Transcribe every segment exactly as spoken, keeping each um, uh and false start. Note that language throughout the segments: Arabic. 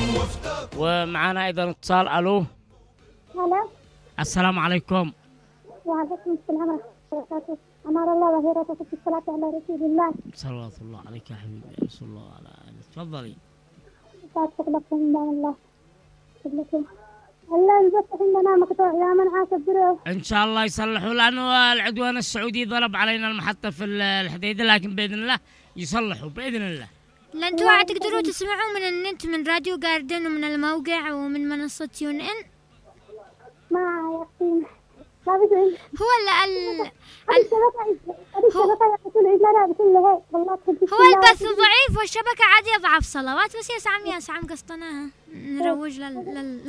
ومعنا أيضا اتصال. ألو. هلا. السلام عليكم. وعليكم السلام ورحمة الله وبركاته. أمر الله وهيرته في الصلاة على رسول الله صلوات الله عليك يا حبيبي يا رسول الله على آله. تفضلي. وفاتك لكم من الله لكم. الله البث عندنا مقطوع يا من عاش الدروب. إن شاء الله يصلحوا، لأنه العدوان السعودي ضرب علينا المحطة في الحديدة، لكن بإذن الله يصلحوا بإذن الله. لا انتوا تقدروا تسمعوا من النت، من راديو جاردن ومن الموقع ومن منصة يون ان. ما يقين لا بدعي هو ال ال هو البث ضعيف والشبكة عاد يضعف صلوات، بس يا سعم يا سعم قسطناها نروج لل لل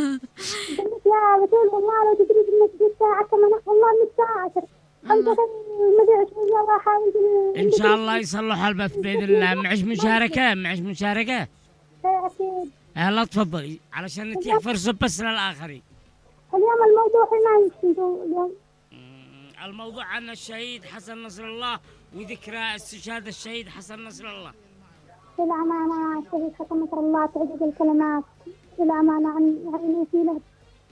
يا بتقول والله لو تدري بالنسبة ساعة كمان والله من الساعة عشر خمسة مدري شو يلا حاول إن شاء الله يصلحوا البث بإذن الله. معش مشاركة معش مشاركة أكيد. يلا تفضلي علشان نتيح فرصة بس للآخرين. اليوم الموضوع ما يشتغل اليوم. الموضوع عن الشهيد حسن نصر الله وذكرى استشهاد الشهيد حسن نصر الله. بالأمانة الشهيد حسن نصر الله تعجب الكلمات. بالأمانة عن يعني في له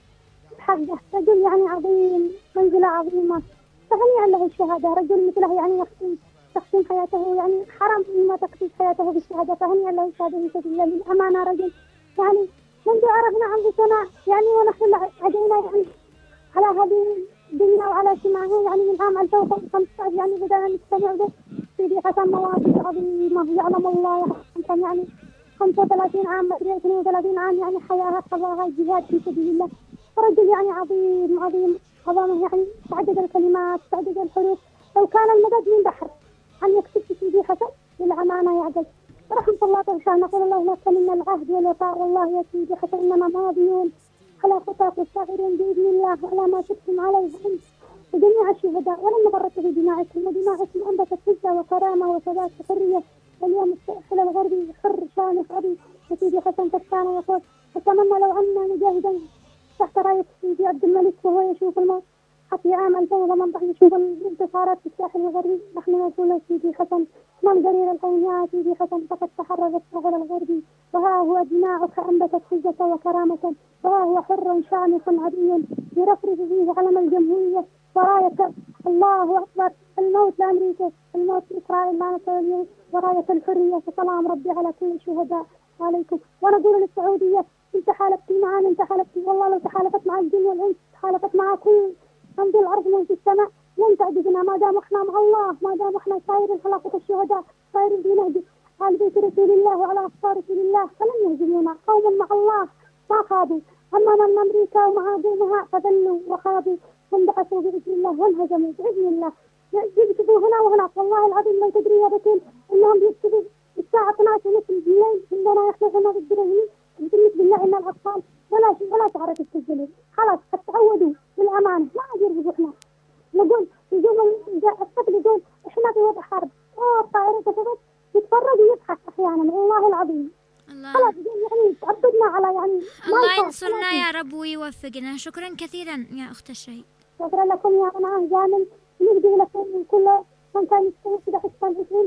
حقه رجل يعني عظيم، منزلة عظيمة، فهنيئا له الشهادة. رجل مثله يعني يختم تختم حياته، يعني حرام ما تقضي حياته بالشهادة، فهنيئا له الشهادة في سبيل الله. بالأمانة رجل يعني منذ عرفنا أنفسنا يعني ونحن عدينا يعني على هذه الدنيا وعلى سماعه يعني من عام ألفين وخمسة عشر يعني بدأنا نستمع به. سيدي حسن مواقف عظيمة يعلم الله يحسن يعني خمسة وثلاثين عام مدري اثنين وثلاثين عام يعني حياة قضاها الجهاد في سبيل الله. رجل يعني عظيم عظيم عظمه، يعني تعدد الكلمات تعدد الحروف. لو كان المدد من بحر أن يكتب في سيدي حسن بالأمانة يعجز. رحمة الله تعالى. نقول الله لك منا العهد والوفاء والله يا سيدي حسن إننا ماضيون على خطاك السائرين بإذن الله على ما شئتم عليه أنت وجميع الشهداء، ولن نفرط في دماءكم، ودماءكم أنبتت عزة وكرامة وثبات وحرية. واليوم الساحل الغربي حر شامخ أبي وسيدي حسن كان يقول أتمنى لو أن مجاهدا تحت راية سيدي عبد الملك وهو يشوف الموت. في عام ألفين وثمانية عشر نشوف الانتصارات في الساحل الغربي. نحن نقول سيدي حسن من قرير القوم يا سيدي حسن فقد تحرر الساحل الغربي، وها هو دماؤك أنبتت عزة وكرامة، وها هو حر شامخ عدي يرفرف فيه علم الجمهورية وراية الله أكبر. الموت لأمريكا، الموت لإسرائيل لعنة اليوم، وراية الحرية. فسلام ربي على كل الشهداء عليكم. ونقول للسعودية انت حالفتي معنا، انت حالفتي والله لو تحالفت مع الجن والانس تحالفت مع كل من في الأرض من في السماء لن تعجزنا ما دام احنا مع الله، ما دام احنا سائر حلقة الشهداء سائر في نهج آل بيت رسول الله وعلى أصحاب رسول الله فلن يهزمونا. قوم مع الله ما خابوا، أما من أمريكا ومع قومها فذلوا وخابوا وانبعثوا بإذن الله وانهزموا بإذن الله. يكتبوا هنا وهناك والله العظيم لو تدري يا بتين إنهم بيكتبوا الساعة اثناشر ونصف بالليل عندنا يحلقون بالدرهم. بسم بالله إن الأطفال ولا ولا تعرف تسجلوا خلاص قد تعودوا بالأمان ما عاد يرغبوا. إحنا نقول يقول الطفل يقول إحنا في وضع حرب، أوه الطائرة تفقد يتفرج ويضحك أحيانا والله العظيم. خلاص يعني تعبدنا على يعني الله ينصرنا يا رب ويوفقنا. شكرا كثيرا يا أخت الشهيد. شكرا لكم يا منعه جامل. نبدي لكم من كل من كان يستمع كده حسن الاسم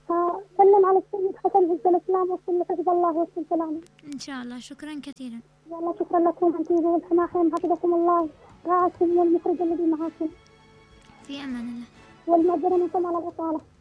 سلم على السيد حسن عز الإسلام وصل حفظ الله وصل سلامه إن شاء الله. شكرا كثيرا. يلا شكرا لكم أنتم والحماحين حفظكم الله راعكم والمخرج الذي معكم في أمان الله والمقدر منكم على الإطالة.